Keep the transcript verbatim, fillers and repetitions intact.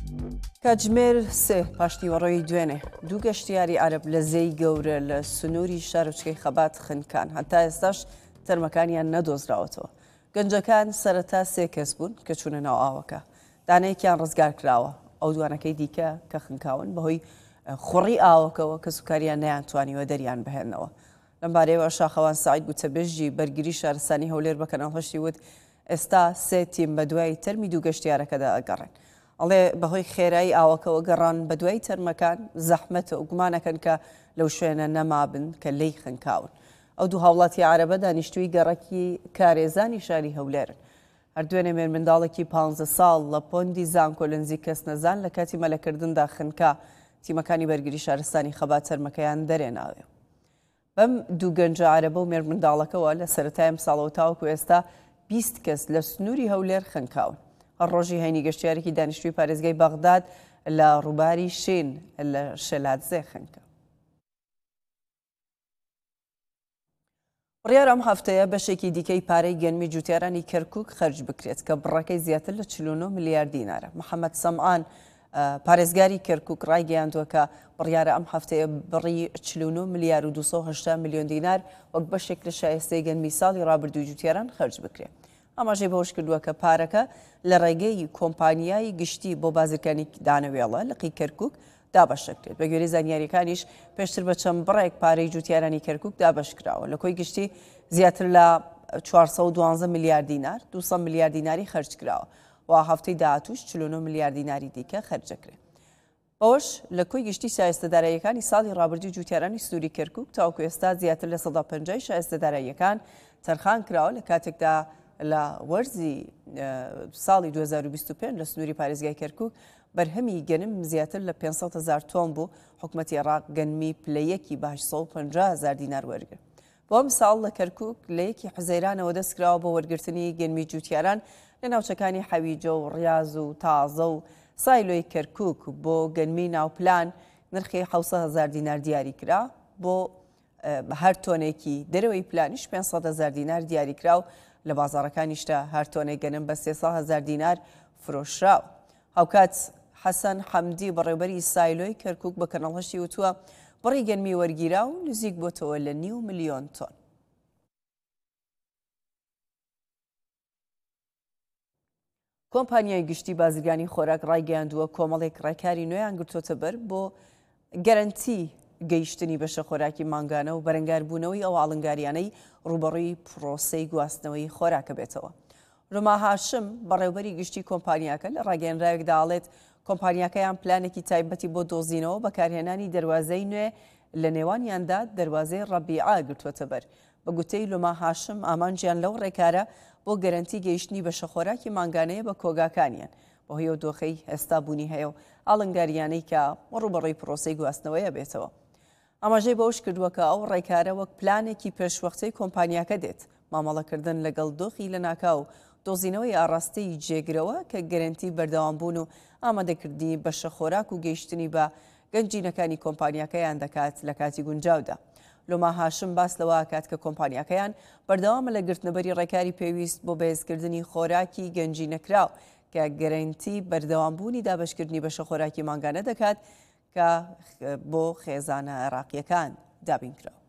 کاتژمێر سێ پاشتیوەڕۆی دوێنێ دوو گەشتیاری عەرب لە زەی گەورە لە سنووری شارۆچکەی خەبات خنکان هەتا ئێستاش تەرمەکانیان نەدۆزراوەتەوە. گەنجەکان سەرەتا سێ کەس بوون کە چوونە ناو ئاوەکە. دانەیەکیان ڕزگار کراوە، ئەو دوانەکەی دیکە کە خنکاون بەهۆی خوڕی ئاوەکەوە کە سوکاریان نەیانتوانیوە دەریان بهێنەوە. لەم بارەیەوە شاخەوان ساعید گوتەبێژی بەرگری شارستانی هەولێر بە کەناڵهەشتی وت ئێستا سێ تیم بە دوای تەرمی دوو گەشتیارەکەدا ئەگەڕێن. ئەڵێ بەهۆی خێرایی ئاوەکەوە گەڕان بە دوای تەرمەکان زەحمەتە و گومانەکەن کە لەو شوێنە نەمابن کە لی خنکاون. ئەو دوو هاوڵاتی عەرەبە دانیشتووی گەڕەکی کارێزانی شاری هەولێرن. هەردوێنێ مێر منداڵێکی پانزە ساڵ لە پۆندی زانکۆلنزی کەس نەزان لە کاتی مەلەکردندا خنکا تیمەکانی بەرگری شارستانی خەبات تەرمەکەیان دەرێناوێ. بەم دوو گەنجە عەرەبە و مێر منداڵەکەەوە لە سەرەتای ئەم ساڵەوە تاوەکو ئێستا بیست کەس لە سنووری هەولێر خنکاون. ڕۆژی هەینی گەشتیارێکی دانیشتووی پارێزگای بەغداد لە ڕووباری شین لە شەلاتزێ خنکە. بڕیار ئەم هەفتەیە بەشێکی دیکەی پارەی گەنمی جوتیارانی کەرکووک خەرج بکرێت کە بڕەکەی زیاتر لە چل و نۆ ملیار دینارە. محەممەد سەمعان پارێزگاری کەرکووک ڕایگەیاندووە کە بڕیارە ئەم هەفتەیە بڕی چل و نۆ ملیار و دووسە و هەشتا میلیۆن دینار وەک بەشێک لە شایستەی گەنمی ساڵی ڕابردووی جوتیاران خەرج بکرێت. ئاماژەی بەوەش کردووە کە پارەکە لە ڕێگەی کۆمپانیای گشتی بۆ بازرگانی دانەوێڵە لەقی کەرکووک دابەشەکرێت. بە گوێرەی زانیاریەکانیش پێشتر بە چەند بڕێک پارەی جوتیارانی کەرکووک دابەشکراوە. لە کۆی گشتی زیاتر لە چوارسە و دوانزە میلیارد دینار دووسە میلیارد دیناری خەرج کراوە و هەفتەی داهاتووش چل و نۆ میلیارد دیناری دیکە خەرجەکرێت. بەوەش لە کۆی گشتی شایستەداراییەکانی ساڵی ڕابردووی جوتیارانی سنووری کەرکووک تاوەکو ئێستا زیاتر لە سەد و پەنجای شایستەداراییەکان تەرخان کراوە لە کاتێکدا لە وەرزی ساڵی دوو هەزار و بیست و پێنج لە سنووری پارێزگای کەرکووک بەرهەمی گەنم زیاتر لە پێنجسەد هەزار تۆن بوو. حکوومەتی عێراق گەنمی پلەیەکی بە هەشت سەد و پەنجا هەزار دینار وەرگرت. بۆ ئەم ساڵ لە کەرکووک لە یەکی حوزەیرانەوە دەستکراوە بۆ وەرگرتنی گەنمی جوتیاران لە ناوچەکانی حەویجە و ڕیاز و تازە و سایلۆی کەرکووک بۆ گەنمی ناوپلان نرخی حوسە هەزار دینار دیاری کرا. بۆ هەر تۆنێکی دەرەوەی پلانیش پێنجسەد هەزار دینار دیاری کراو. لە بازاڕەکانیشدا هەر تۆنێک گەنم بە سێسەد هەزار دینار فرۆشراوە. هاوکات حەسەن حەمدی بەڕێوەبەری سایلۆی کەرکووک بە کەناڵهەشتی وتووە بڕی گەنمی وەرگیرا و نزیک بۆتەوە لە نیو ملیۆن تۆن. کۆمپانیای گشتی بازرگانی خۆراک ڕایگەیاندووە کۆمەڵێک ڕێکاری نوێیان گرتوۆتە بەر بۆ گەرەنتی گەیشتنی بەشە خۆراکی مانگانە و بەرەنگاربوونەوەی ئەو ئاڵنگاریانەی ڕوبەڕووی پرۆسەی گواستنەوەی خۆراکە بێتەوە. ڕۆما هاشم بەڕێوەبەری گشتی کۆمپانیاکە لە ڕاگەیەنراوێکدا ئاڵێت کۆمپانیاکەیان پلانێکی تایبەتی بۆ دۆزینەوە بەکارهێنانی دەواازەی نوێ لە نێوانیاندا دەواازەی ڕەبیعا گرتوۆتە بەر. بە گوتەی لۆما هاشم ئامانجیان لەو ڕێکارە بۆ گەرەنتی گەیشتنی بەشە خۆراکی مانگانەیە بە کۆگاکانیان بەهۆی ئەو دۆخەی هێستا بوونی هەیە و ئاڵنگاریانەی کە ڕوبەڕووی پرۆسەی گواستنەوەیە بێتەوە. ئاماژەی بەوش کردووە کە ئەو ڕێکارە وەک پلانێکی پێشوەختەی کۆمپانیاکە دێت مامەڵەکردن لەگەڵ دۆخی لە ناکاو دۆزینەوەی ئاڕاستەی جێگرەوە کە گەرەنتی بەردەوامبوون و ئامادەکردنی بەشە خۆراک و گەیشتنی بە گەنجینەکانی کۆمپانیاکەیان دەکات لە کاتی گونجاودا. لۆما هاشم باس لەوە ئاکات کە کۆمپانیاکەیان بەردەوامە لە گرتنەبەری ڕێکاری پێویست بۆ بەهێزکردنی خۆراکی گەنجی نەکراو کە گەرەنتی بەردەوامبوونی دابشکردنی بەشە خۆراکی مانگانە دەکات کە بۆ خێزانە عێراقیەکان دابین کراوە.